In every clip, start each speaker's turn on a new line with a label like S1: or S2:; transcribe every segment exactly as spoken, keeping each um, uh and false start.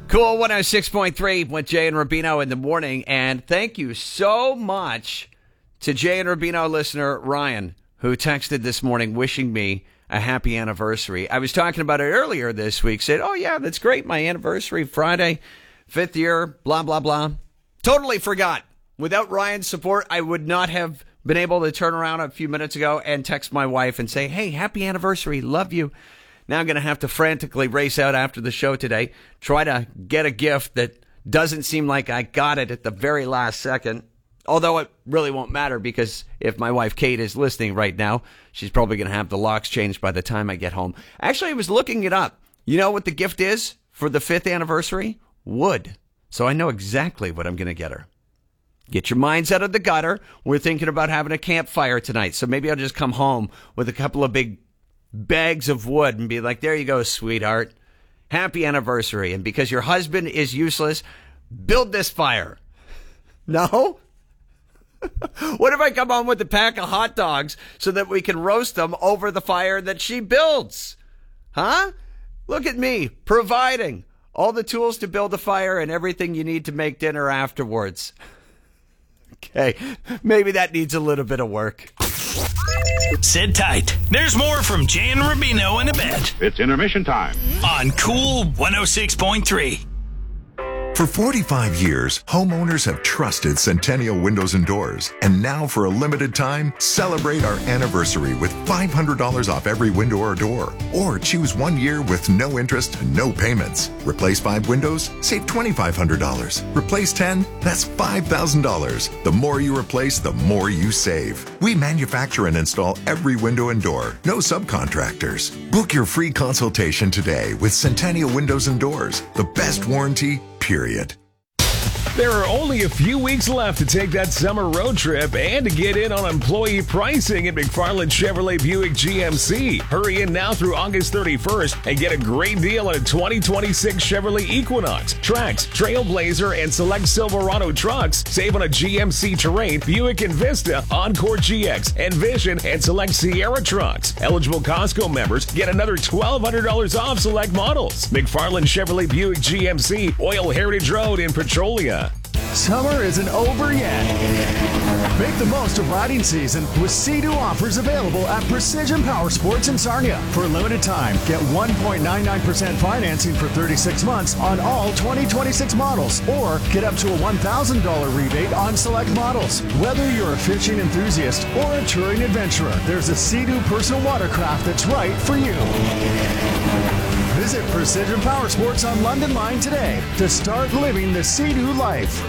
S1: Cool one oh six point three with Jay and Rubino in the morning. And thank you so much to Jay and Rubino listener Ryan, who texted this morning wishing me a happy anniversary. I was talking about it earlier this week. Said, oh, yeah, that's great. My anniversary, Friday, fifth year, blah, blah, blah. Totally forgot. Without Ryan's support, I would not have been able to turn around a few minutes ago and text my wife and say, hey, happy anniversary. Love you. Now I'm going to have to frantically race out after the show today, try to get a gift that doesn't seem like I got it at the very last second. Although it really won't matter because if my wife Kate is listening right now, she's probably going to have the locks changed by the time I get home. Actually, I was looking it up. You know what the gift is for the fifth anniversary? Wood. So I know exactly what I'm going to get her. Get your minds out of the gutter. We're thinking about having a campfire tonight. So maybe I'll just come home with a couple of big bags of wood and be like, there you go, sweetheart. Happy anniversary. And because your husband is useless, build this fire. No? What if I come home with a pack of hot dogs so that we can roast them over the fire that she builds? Huh? Look at me, providing all the tools to build a fire and everything you need to make dinner afterwards. Okay, maybe that needs a little bit of work.
S2: Sit tight. There's more from Jay and Rubino in a bit.
S3: It's intermission time.
S2: On Cool one oh six point three.
S4: For forty-five years, homeowners have trusted Centennial Windows and Doors. And now for a limited time, celebrate our anniversary with five hundred dollars off every window or door. Or choose one year with no interest and no payments. Replace five windows, save two thousand five hundred dollars. Replace ten, that's five thousand dollars. The more you replace, the more you save. We manufacture and install every window and door. No subcontractors. Book your free consultation today with Centennial Windows and Doors. The best warranty, period.
S5: There are only a few weeks left to take that summer road trip and to get in on employee pricing at McFarland Chevrolet Buick G M C. Hurry in now through August thirty-first and get a great deal on a twenty twenty-six Chevrolet Equinox, Trax, Trailblazer, and select Silverado trucks. Save on a G M C Terrain, Buick Envista, Encore G X, Envision, and select Sierra trucks. Eligible Costco members get another twelve hundred dollars off select models. McFarland Chevrolet Buick G M C, Oil Heritage Road in Petrolia.
S6: Summer isn't over yet. Make the most of riding season with Sea-Doo offers available at Precision Power Sports in Sarnia. For a limited time, get one point nine nine percent financing for thirty-six months on all twenty twenty-six models, or get up to a one thousand dollars rebate on select models. Whether you're a fishing enthusiast or a touring adventurer, there's a Sea-Doo personal watercraft that's right for you. Visit Precision Power Sports on London Line today to start living the Sea-Doo life.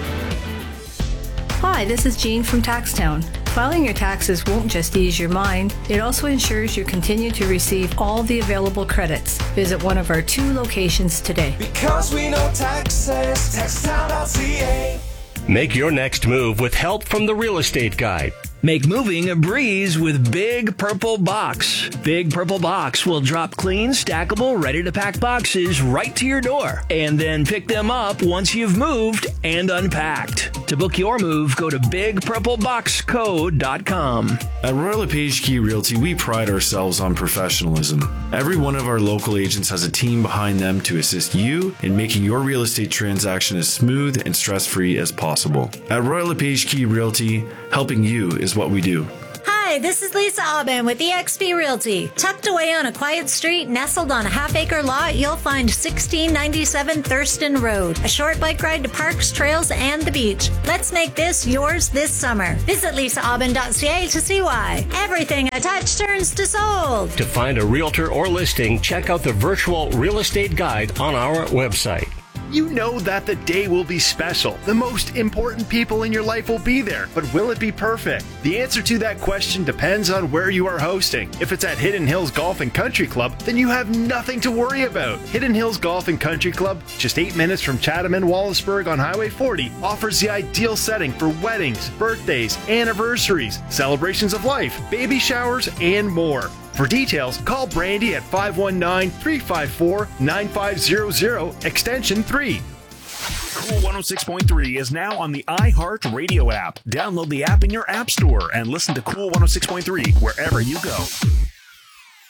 S7: Hi, this is Jean from Taxtown. Filing your taxes won't just ease your mind, it also ensures you continue to receive all the available credits. Visit one of our two locations today.
S8: Because we know taxes, taxtown dot c a.
S9: Make your next move with help from the Real Estate Guide.
S10: Make moving a breeze with Big Purple Box. Big Purple Box will drop clean, stackable, ready-to-pack boxes right to your door, and then pick them up once you've moved and unpacked. To book your move, go to big purple box co dot com.
S11: At Royal LePage Key Realty, we pride ourselves on professionalism. Every one of our local agents has a team behind them to assist you in making your real estate transaction as smooth and stress-free as possible. At Royal LePage Key Realty, helping you is what we do.
S12: Hi, this is Lisa Aubin with E X P Realty. Tucked away on a quiet street, nestled on a half-acre lot, you'll find sixteen ninety-seven Thurston Road. A short bike ride to parks, trails, and the beach. Let's make this yours this summer. Visit lisa aubin dot c a to see why. Everything a touch turns to sold.
S9: To find a realtor or listing, check out the virtual real estate guide on our website.
S13: You know that the day will be special. The most important people in your life will be there. But will it be perfect? The answer to that question depends on where you are hosting. If it's at Hidden Hills Golf and Country Club, then you have nothing to worry about. Hidden Hills Golf and Country Club, just eight minutes from Chatham and Wallaceburg on Highway forty, offers the ideal setting for weddings, birthdays, anniversaries, celebrations of life, baby showers, and more. For details, call Brandy at five one nine, three five four, nine five zero zero, extension three.
S14: Cool one oh six point three is now on the iHeart Radio app. Download the app in your app store and listen to Cool one oh six point three wherever you go.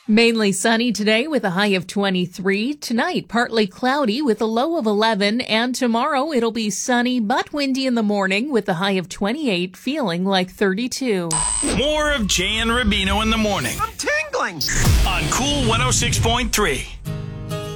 S3: Mainly sunny today with a high of twenty-three. Tonight, partly cloudy with a low of eleven. And tomorrow, it'll be sunny but windy in the morning with a high of twenty-eight, feeling like thirty-two.
S2: More of Jay and Rubino in the morning.
S8: I'm tingling.
S2: On Cool one oh six point three.